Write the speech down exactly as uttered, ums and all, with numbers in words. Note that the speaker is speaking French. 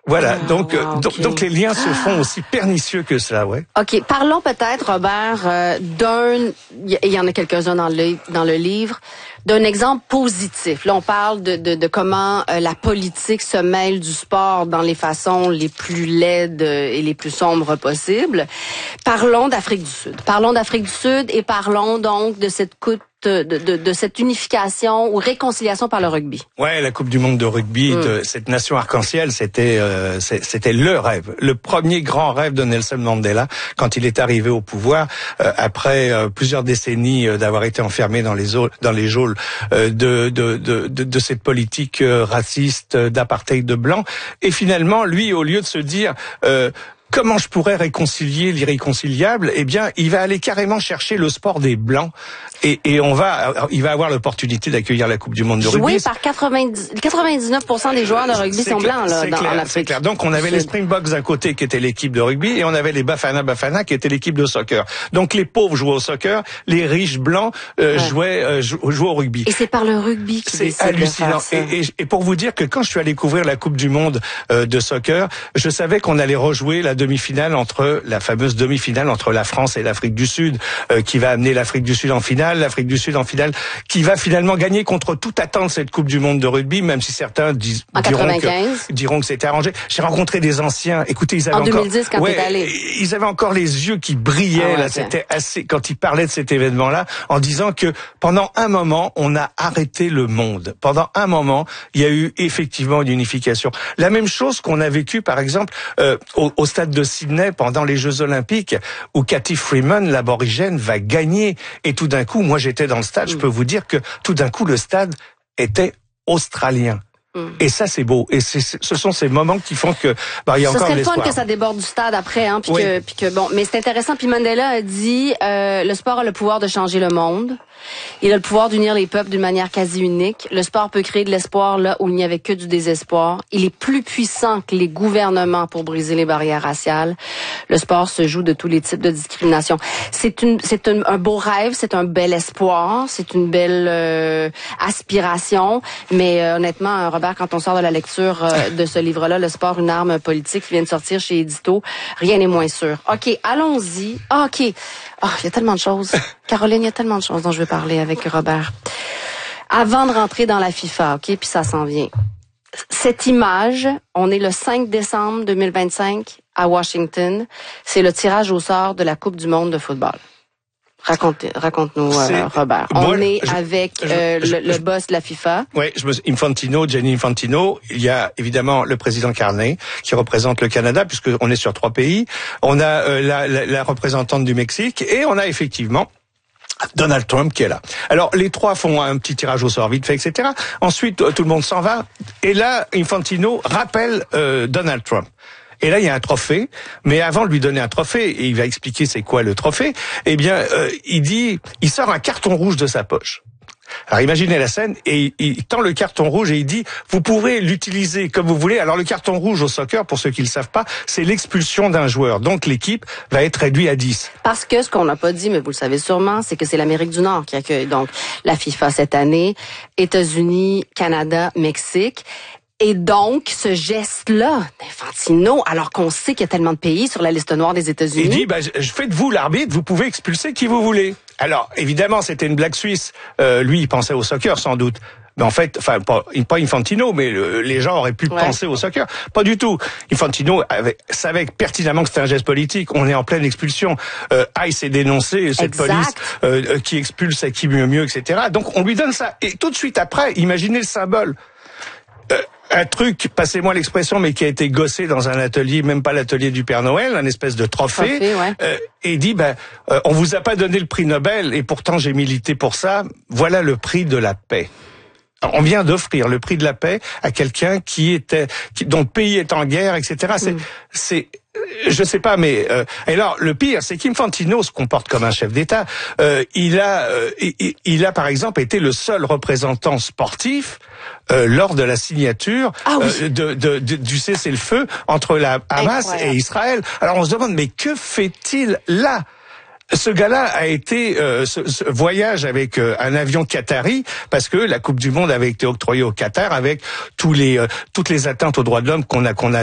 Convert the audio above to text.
Voilà, Ah, donc, wow, euh, okay. donc donc les liens se font aussi pernicieux que cela, ouais. OK, parlons peut-être, Robert, euh, d'un, il y en a quelques-uns dans le dans le livre, d'un exemple positif. Là, on parle de de, de comment euh, la politique se mêle du sport dans les façons les plus laides et les plus sombres possibles. Parlons d'Afrique du Sud. Parlons d'Afrique du Sud et parlons donc de cette coupe De, de, de cette unification ou réconciliation par le rugby. Ouais, la Coupe du Monde de rugby, mm. de cette nation arc-en-ciel, c'était euh, c'était le rêve, le premier grand rêve de Nelson Mandela quand il est arrivé au pouvoir euh, après euh, plusieurs décennies euh, d'avoir été enfermé dans les dans les geôles euh, de, de de de de cette politique euh, raciste euh, d'apartheid de blanc. Et finalement, lui, au lieu de se dire euh, comment je pourrais réconcilier l'irréconciliable, eh bien, il va aller carrément chercher le sport des blancs et, et on va, il va avoir l'opportunité d'accueillir la Coupe du Monde de rugby. Joué par quatre-vingt-dix, quatre-vingt-dix-neuf pour cent des joueurs de rugby sont clair, blancs là, dans, clair, en Afrique. C'est clair. Donc on avait les Springboks d'un côté qui était l'équipe de rugby et on avait les Bafana Bafana qui était l'équipe de soccer. Donc les pauvres jouaient au soccer, les riches blancs euh, ouais. jouaient euh, jouaient au rugby. Et c'est par le rugby qui c'est hallucinant. Et, et, et pour vous dire que quand je suis allé couvrir la Coupe du Monde euh, de soccer, je savais qu'on allait rejouer la demi-finale entre la fameuse demi-finale entre la France et l'Afrique du Sud, euh, qui va amener l'Afrique du Sud en finale, l'Afrique du Sud en finale, qui va finalement gagner contre toute attente cette Coupe du Monde de rugby, même si certains disent, diront que, diront que c'était arrangé. J'ai rencontré des anciens, écoutez, ils avaient en encore, deux mille dix, quand ouais, t'es allé. ils avaient encore les yeux qui brillaient, ah ouais, là, okay. C'était assez, quand ils parlaient de cet événement-là, en disant que pendant un moment, on a arrêté le monde. Pendant un moment, il y a eu effectivement une unification. La même chose qu'on a vécu, par exemple, euh, au, au stade de Sydney pendant les Jeux Olympiques, où Cathy Freeman, l'aborigène, va gagner. Et tout d'un coup, moi j'étais dans le stade, mmh. je peux vous dire que tout d'un coup, le stade était australien. Mmh. Et ça, c'est beau. Et c'est, ce sont ces moments qui font que, bah, il y a ça encore de l'espoir. Ce serait le fun que ça déborde du stade après, hein, puis oui. que, puis que, bon, mais c'est intéressant. Puis Mandela a dit, euh, le sport a le pouvoir de changer le monde. Il a le pouvoir d'unir les peuples d'une manière quasi unique. Le sport peut créer de l'espoir là où il n'y avait que du désespoir. Il est plus puissant que les gouvernements pour briser les barrières raciales. Le sport se joue de tous les types de discrimination. C'est une, c'est un, un beau rêve, c'est un bel espoir, c'est une belle euh, aspiration. Mais euh, honnêtement, Robert, quand on sort de la lecture euh, de ce livre-là, Le sport, une arme politique, qui vient de sortir chez Édito, rien n'est moins sûr. OK, allons-y. Ah, OK. Oh, il y a tellement de choses. Caroline, il y a tellement de choses dont je veux parler avec Robert. Avant de rentrer dans la FIFA, OK, puis ça s'en vient. Cette image, on est le cinq décembre deux mille vingt-cinq à Washington. C'est le tirage au sort de la Coupe du monde de football. Raconte, raconte-nous, euh, Robert. On bon, est je, avec euh, je, le, le boss de la FIFA. Oui, je me, Infantino, Gianni Infantino. Il y a évidemment le président Carney qui représente le Canada, puisque on est sur trois pays. On a euh, la, la, la représentante du Mexique et on a effectivement Donald Trump qui est là. Alors les trois font un petit tirage au sort vite fait, et cetera. Ensuite, tout le monde s'en va. Et là, Infantino rappelle euh, Donald Trump. Et là, il y a un trophée, mais avant de lui donner un trophée, et il va expliquer c'est quoi le trophée, eh bien, euh, il dit, il sort un carton rouge de sa poche. Alors imaginez la scène, et il tend le carton rouge et il dit, vous pourrez l'utiliser comme vous voulez. Alors le carton rouge au soccer, pour ceux qui ne le savent pas, c'est l'expulsion d'un joueur. Donc l'équipe va être réduite à dix. Parce que ce qu'on n'a pas dit, mais vous le savez sûrement, c'est que c'est l'Amérique du Nord qui accueille donc la FIFA cette année, États-Unis, Canada, Mexique. Et donc, ce geste-là d'Infantino, alors qu'on sait qu'il y a tellement de pays sur la liste noire des États-Unis... Il dit, bah, je fais de vous l'arbitre, vous pouvez expulser qui vous voulez. Alors, évidemment, c'était une blague suisse. Euh, lui, il pensait au soccer, sans doute. Mais en fait, enfin, pas, pas Infantino, mais le, les gens auraient pu ouais. penser au soccer. Pas du tout. Infantino avait, savait pertinemment que c'était un geste politique. On est en pleine expulsion. Euh, Ice est dénoncé, cette exact. police euh, qui expulse à qui mieux mieux, et cetera. Donc, on lui donne ça. Et tout de suite après, imaginez le symbole. Euh, un truc, passez-moi l'expression, mais qui a été gossé dans un atelier, même pas l'atelier du Père Noël, un espèce de trophée, trophée ouais. euh, et dit, ben, euh, on vous a pas donné le prix Nobel, et pourtant j'ai milité pour ça, voilà le prix de la paix. On vient d'offrir le prix de la paix à quelqu'un qui était, qui, dont le pays est en guerre, et cetera. C'est, mm. c'est, je sais pas, mais euh, et alors le pire, c'est qu'Infantino se comporte comme un chef d'État. Euh, il a, euh, il, il a par exemple été le seul représentant sportif euh, lors de la signature ah oui. euh, de, de, de, du cessez-le-feu entre la Hamas Incroyable. et Israël. Alors on se demande, mais que fait-il là? Ce gars-là a été euh, ce, ce voyage avec euh, un avion qatari parce que la Coupe du Monde avait été octroyée au Qatar avec tous les euh, toutes les atteintes aux droits de l'homme qu'on a qu'on a